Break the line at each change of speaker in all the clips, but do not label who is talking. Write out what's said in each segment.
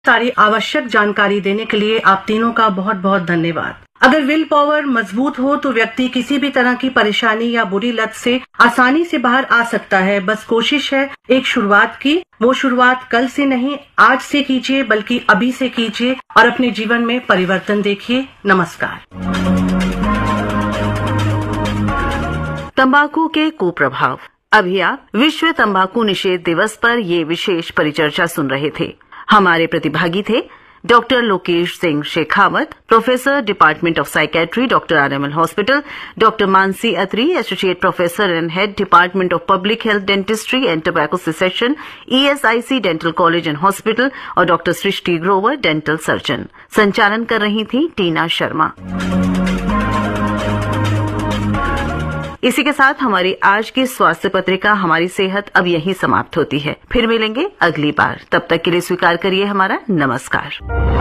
सारी आवश्यक जानकारी देने के लिए आप तीनों का बहुत बहुत धन्यवाद। अगर विल पावर मजबूत हो तो व्यक्ति किसी भी तरह की परेशानी या बुरी लत से आसानी से बाहर आ सकता है। बस कोशिश है एक शुरुआत की। वो शुरुआत कल से नहीं, आज से कीजिए, बल्कि अभी से कीजिए और अपने जीवन में परिवर्तन देखिए। नमस्कार।
तंबाकू के कुप्रभाव। अभी आप विश्व तंबाकू निषेध दिवस पर ये विशेष परिचर्चा सुन रहे थे। हमारे प्रतिभागी थे doctor Lokesh Singh Shekhawat, professor department of psychiatry, doctor RML hospital, doctor Mansi Atri, associate professor and head department of public health dentistry and tobacco cessation, ESIC dental college and hospital, और डॉक्टर सृष्टि ग्रोवर, डेंटल सर्जन। संचालन कर रही थी टीना शर्मा। इसी के साथ हमारी आज की स्वास्थ्य पत्रिका हमारी सेहत अब यहीं समाप्त होती है। फिर मिलेंगे अगली बार। तब तक के लिए स्वीकार करिए हमारा नमस्कार।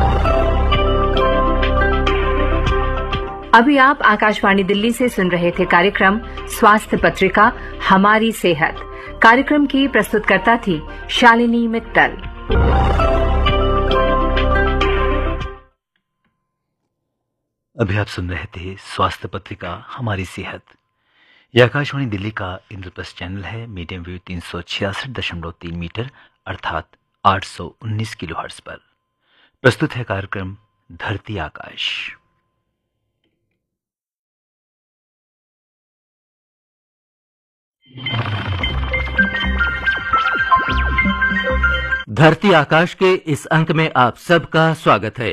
अभी आप आकाशवाणी दिल्ली से सुन रहे थे कार्यक्रम स्वास्थ्य पत्रिका हमारी सेहत। कार्यक्रम की प्रस्तुतकर्ता थी शालिनी मित्तल।
अभी आप सुन रहे थे स्वास्थ्य पत्रिका हमारी सेहत। यह आकाशवाणी दिल्ली का इंद्रप्रस्थ चैनल है। मीडियम वेव 366.3 मीटर अर्थात 819 किलोहर्ट्ज पर प्रस्तुत है कार्यक्रम धरती आकाश।
धरती आकाश के इस अंक में आप सबका स्वागत है।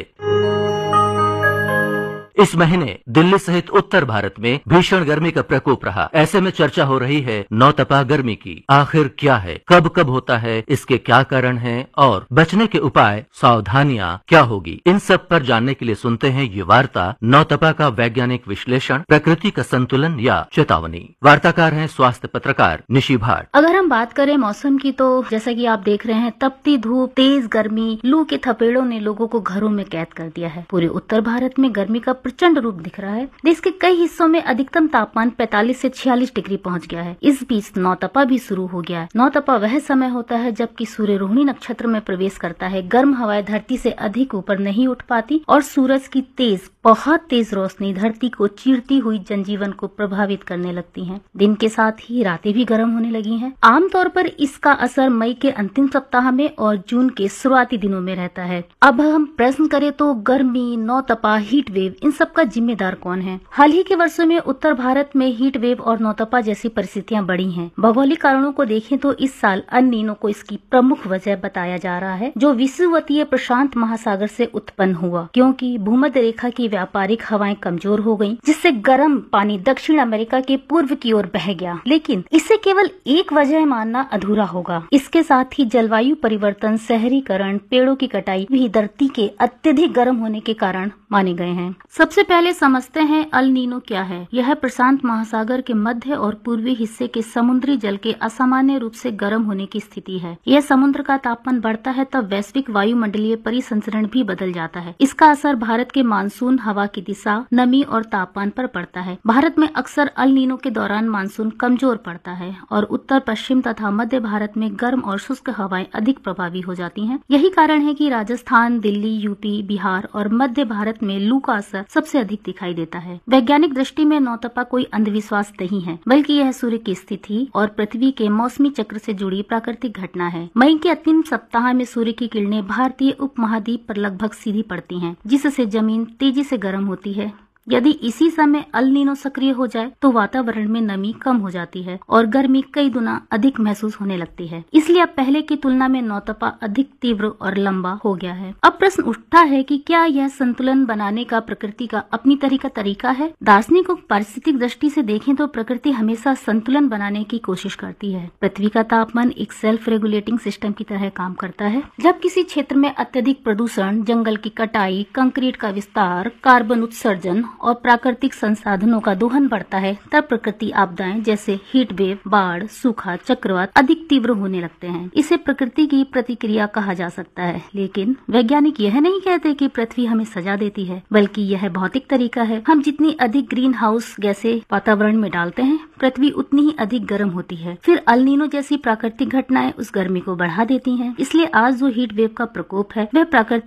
इस महीने दिल्ली सहित उत्तर भारत में भीषण गर्मी का प्रकोप रहा। ऐसे में चर्चा हो रही है नौतपा गर्मी की। आखिर क्या है, कब कब होता है, इसके क्या कारण हैं और बचने के उपाय, सावधानियां क्या होगी, इन सब पर जानने के लिए सुनते हैं ये वार्ता नौतपा का वैज्ञानिक विश्लेषण, प्रकृति का संतुलन या चेतावनी। वार्ताकार हैं स्वास्थ्य पत्रकार निशी भाट।
अगर हम बात करें मौसम की तो जैसा कि आप देख रहे हैं, तपती धूप, तेज गर्मी, लू के थपेड़ों ने लोगों को घरों में कैद कर दिया है। पूरे उत्तर भारत में गर्मी का प्रचंड रूप दिख रहा है। देश के कई हिस्सों में अधिकतम तापमान 45 से 46 डिग्री पहुंच गया है। इस बीच नौतपा भी शुरू हो गया है। नौतपा वह समय होता है जबकि सूर्य रोहिणी नक्षत्र में प्रवेश करता है। गर्म हवाएं धरती से अधिक ऊपर नहीं उठ पाती और सूरज की बहुत तेज रोशनी धरती को चीरती हुई जनजीवन को प्रभावित करने लगती है। दिन के साथ ही रातें भी गर्म होने लगी हैं। आमतौर पर इसका असर मई के अंतिम सप्ताह में और जून के शुरुआती दिनों में रहता है। अब हम प्रश्न करें तो गर्मी, नौतपा, हीट वेव, इन सब का जिम्मेदार कौन है? हाल ही के वर्षों में उत्तर भारत में हीट वेव और नौतपा जैसी परिस्थितियां बढ़ी हैं। भौगोलिक कारणों को देखें तो इस साल अल नीनो को इसकी प्रमुख वजह बताया जा रहा है, जो विषुवतीय प्रशांत महासागर से उत्पन्न हुआ, क्योंकि भूमध्य रेखा की व्यापारिक हवाएं कमजोर हो गईं, जिससे गर्म पानी दक्षिण अमेरिका के पूर्व की ओर बह गया। लेकिन इसे केवल एक वजह मानना अधूरा होगा। इसके साथ ही जलवायु परिवर्तन, शहरीकरण, पेड़ों की कटाई भी धरती के अत्यधिक गर्म होने के कारण माने गए हैं। सबसे पहले समझते हैं अल नीनो क्या है। यह प्रशांत महासागर के मध्य और पूर्वी हिस्से के समुद्री जल के असामान्य रूप से गर्म होने की स्थिति है। यह समुद्र का तापमान बढ़ता है तब वैश्विक वायुमंडलीय परिसंचरण भी बदल जाता है। इसका असर भारत के मानसून, हवा की दिशा, नमी और तापमान पर पड़ता है। भारत में अक्सर अल नीनो के दौरान मानसून कमजोर पड़ता है और उत्तर पश्चिम तथा मध्य भारत में गर्म और शुष्क हवाएं अधिक प्रभावी हो जाती हैं। यही कारण है कि राजस्थान, दिल्ली, यूपी, बिहार और मध्य भारत में लू का असर सबसे अधिक दिखाई देता है। वैज्ञानिक दृष्टि में नौतपा कोई अंधविश्वास नहीं है, बल्कि यह सूर्य की स्थिति और पृथ्वी के मौसमी चक्र से जुड़ी प्राकृतिक घटना है। मई के अंतिम सप्ताह में सूर्य की किरणें भारतीय उपमहाद्वीप पर लगभग सीधी पड़ती हैं, जिससे जमीन तेजी से गर्म होती है। यदि इसी समय अल नीनो सक्रिय हो जाए तो वातावरण में नमी कम हो जाती है और गर्मी कई गुना अधिक महसूस होने लगती है। इसलिए अब पहले की तुलना में नौतपा अधिक तीव्र और लंबा हो गया है। अब प्रश्न उठता है कि क्या यह संतुलन बनाने का प्रकृति का अपनी तरीका है? दार्शनिक और पारिस्थितिक दृष्टि से देखें तो प्रकृति हमेशा संतुलन बनाने की कोशिश करती है। पृथ्वी का तापमान एक सेल्फ रेगुलेटिंग सिस्टम की तरह काम करता है। जब किसी क्षेत्र में अत्यधिक प्रदूषण, जंगल की कटाई, कंक्रीट का विस्तार, कार्बन उत्सर्जन और प्राकृतिक संसाधनों का दोहन बढ़ता है तब प्रकृति आपदाएं जैसे हीट वेव, बाढ़, सूखा, चक्रवात अधिक तीव्र होने लगते हैं। इसे प्रकृति की प्रतिक्रिया कहा जा सकता है। लेकिन वैज्ञानिक यह नहीं कहते कि पृथ्वी हमें सजा देती है, बल्कि यह भौतिक तरीका है। हम जितनी अधिक ग्रीन हाउस गैसें वातावरण में डालते हैं, पृथ्वी उतनी ही अधिक गर्म होती है। फिर अल नीनो जैसी प्राकृतिक घटनाएं उस गर्मी को बढ़ा देती हैं। इसलिए आज जो हीट वेव का प्रकोप है वह प्राकृतिक